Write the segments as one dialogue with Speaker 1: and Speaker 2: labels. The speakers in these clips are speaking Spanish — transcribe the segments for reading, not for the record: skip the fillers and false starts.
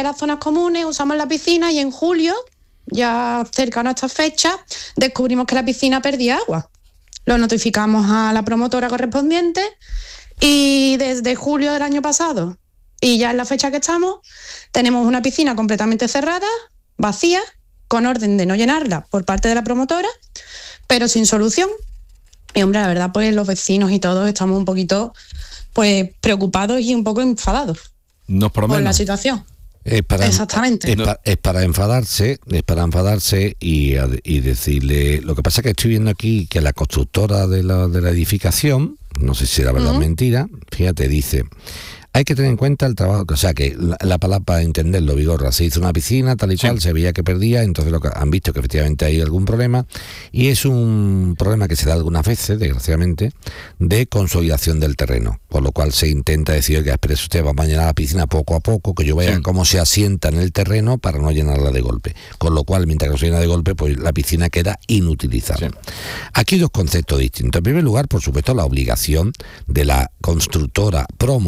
Speaker 1: las zonas comunes, usamos la piscina y en julio, ya cercano a esta fecha, descubrimos que la piscina perdía agua. Lo notificamos a la promotora correspondiente y desde julio del año pasado y ya en la fecha que estamos, tenemos una piscina completamente cerrada, vacía, con orden de no llenarla por parte de la promotora, pero sin solución. Y hombre, la verdad, pues los vecinos y todos estamos un poquito pues preocupados y un poco enfadados por la situación. Exactamente.
Speaker 2: Es para enfadarse y decirle. Lo que pasa es que estoy viendo aquí que la constructora de la edificación, no sé si era verdad o mentira, fíjate, dice: hay que tener en cuenta el trabajo, o sea que la palabra, para entenderlo, Vigorra, se hizo una piscina tal y cual, se veía que perdía, entonces lo que han visto que efectivamente hay algún problema, y es un problema que se da algunas veces, desgraciadamente, de consolidación del terreno, por lo cual se intenta decir que espere usted, vamos a llenar la piscina poco a poco, que yo vea cómo se asienta en el terreno para no llenarla de golpe, con lo cual mientras que no se llena de golpe, pues la piscina queda inutilizable. Aquí hay dos conceptos distintos. En primer lugar, por supuesto, la obligación de la constructora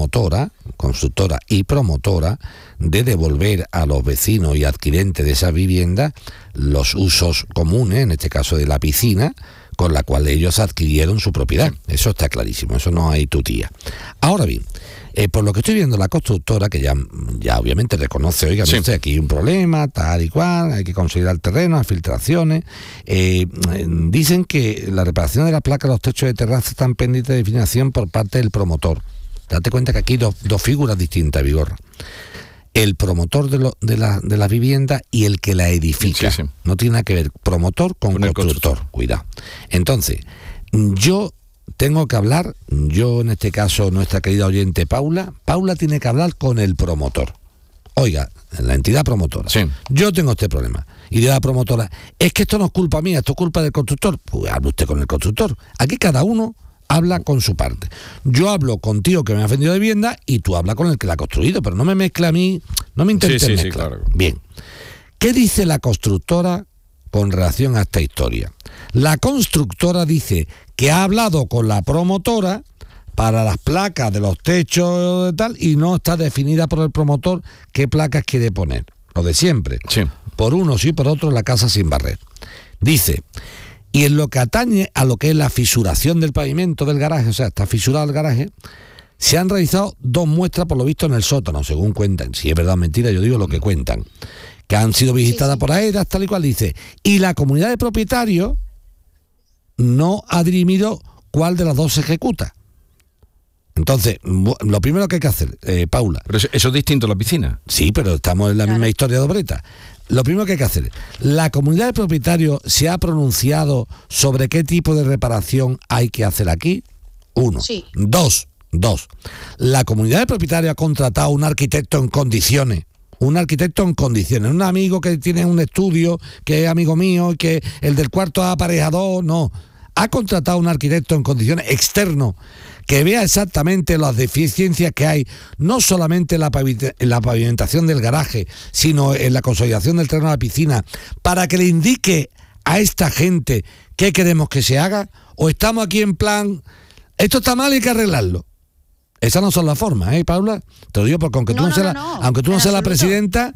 Speaker 2: y promotora de devolver a los vecinos y adquirentes de esas viviendas los usos comunes, en este caso de la piscina, con la cual ellos adquirieron su propiedad. Eso está clarísimo, eso no hay tutía. Ahora bien, por lo que estoy viendo, la constructora, que ya obviamente reconoce, oiga, aquí hay un problema, tal y cual, hay que consolidar el terreno, las filtraciones, dicen que la reparación de las placas de los techos de terraza están pendientes de definición por parte del promotor. Date cuenta que aquí hay dos figuras distintas, Vigorra. El promotor de la vivienda y el que la edifica. No tiene nada que ver promotor con constructor. Cuidado. Entonces, yo tengo que hablar, en este caso nuestra querida oyente Paula tiene que hablar con el promotor. Oiga, la entidad promotora, yo tengo este problema. Y de la promotora, es que esto no es culpa mía, esto es culpa del constructor. Pues hable usted con el constructor. Aquí cada uno habla con su parte. Yo hablo contigo que me ha vendido vivienda y tú hablas con el que la ha construido, pero no me mezcla a mí, no me intentes mezclar. Claro. Bien. ¿Qué dice la constructora con relación a esta historia? La constructora dice que ha hablado con la promotora para las placas de los techos y tal, y no está definida por el promotor qué placas quiere poner. Lo de siempre. Por uno sí, por otro la casa sin barrer. Dice: y en lo que atañe a lo que es la fisuración del pavimento del garaje, o sea, está fisurado el garaje, se han realizado 2 muestras, por lo visto, en el sótano, según cuentan. Si es verdad o mentira, yo digo lo que cuentan. Que han sido visitadas por AERAS, tal y cual dice. Y la comunidad de propietarios no ha dirimido cuál de las 2 se ejecuta. Entonces, lo primero que hay que hacer, Paula...
Speaker 3: ¿Pero eso es distinto a la piscina?
Speaker 2: Sí, pero estamos en la misma historia de Obreta. Lo primero que hay que hacer, ¿la comunidad de propietarios se ha pronunciado sobre qué tipo de reparación hay que hacer aquí? 1.
Speaker 1: Sí.
Speaker 2: 2. La comunidad de propietarios ha contratado un arquitecto en condiciones. Un amigo que tiene un estudio, que es amigo mío, que el del cuarto aparejador, no. Ha contratado un arquitecto en condiciones externo que vea exactamente las deficiencias que hay, no solamente en la pavimentación del garaje, sino en la consolidación del terreno de la piscina, para que le indique a esta gente qué queremos que se haga, o estamos aquí en plan, esto está mal y hay que arreglarlo. Esas no son las formas, Paula? Te lo digo porque aunque tú no seas la presidenta,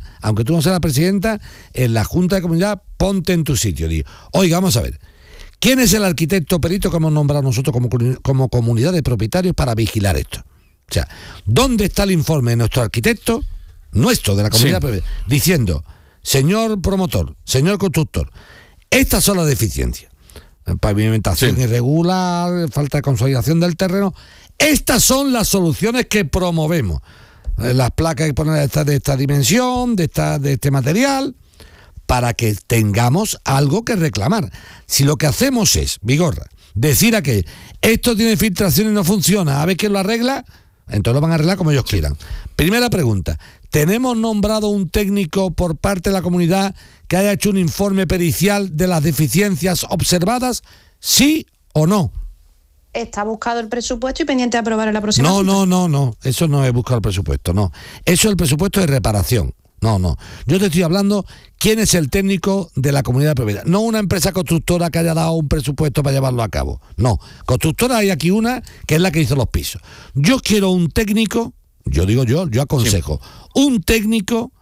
Speaker 2: en la Junta de Comunidad, ponte en tu sitio. Digo, oiga, vamos a ver, ¿quién es el arquitecto perito que hemos nombrado nosotros como comunidad de propietarios para vigilar esto? O sea, ¿dónde está el informe de nuestro arquitecto, de la comunidad, diciendo, señor promotor, señor constructor, estas son las deficiencias? Pavimentación irregular, falta de consolidación del terreno. Estas son las soluciones que promovemos. Las placas hay que poner de esta dimensión, de este material, para que tengamos algo que reclamar. Si lo que hacemos es, Vigorra, decir a que esto tiene filtración y no funciona, a ver quién lo arregla, entonces lo van a arreglar como ellos quieran. Primera pregunta, ¿tenemos nombrado un técnico por parte de la comunidad que haya hecho un informe pericial de las deficiencias observadas? ¿Sí o no?
Speaker 1: Está buscado el presupuesto y pendiente de aprobar en la próxima.
Speaker 2: No, eso no es buscar el presupuesto, no. Eso es el presupuesto de reparación. No. Yo te estoy hablando quién es el técnico de la comunidad de propiedad. No una empresa constructora que haya dado un presupuesto para llevarlo a cabo. No. Constructora hay aquí una que es la que hizo los pisos. Yo quiero un técnico, yo aconsejo, un técnico